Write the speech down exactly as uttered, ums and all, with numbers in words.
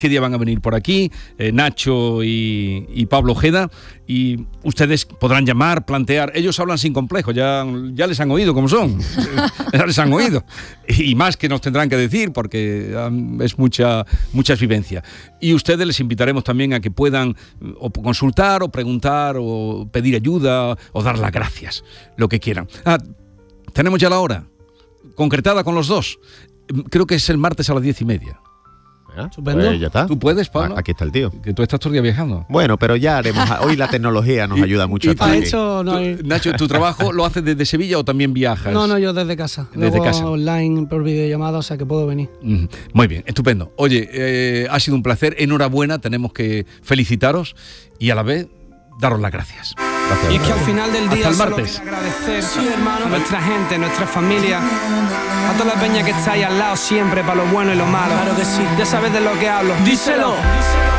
qué día van a venir por aquí, eh, Nacho y, y Pablo Ojeda, y ustedes podrán llamar, plantear. Ellos hablan sin complejo, ya, ya les han oído cómo son, ya les han oído, y más que nos tendrán que decir, porque um, es mucha, mucha vivencia. Y ustedes les invitaremos también a que puedan o consultar, o preguntar, o pedir ayuda, o dar las gracias, lo que quieran. Ah, tenemos ya la hora concretada con los dos. Creo que es el martes a las diez y media. ¿Ah? Pues ya está. ¿Tú puedes, Pablo? Aquí está el tío. Que tú estás todo el día viajando. Bueno, pero ya haremos. Hoy la tecnología nos ayuda mucho. Y, a estar y, aquí. Hecho, no hay... tú, Nacho, ¿tu trabajo lo haces desde Sevilla o también viajas? No, no, yo desde casa. Desde Luego casa. online por videollamada, o sea que puedo venir. Mm, muy bien, estupendo. Oye, eh, ha sido un placer. Enhorabuena, tenemos que felicitaros y a la vez daros las gracias. Y es que al final del día Hasta el solo martes. quiero agradecer sí, hermano, a nuestra gente, nuestra familia, a toda la peña que está ahí al lado siempre, para lo bueno y lo malo. Claro que sí. Ya sabes de lo que hablo. Díselo.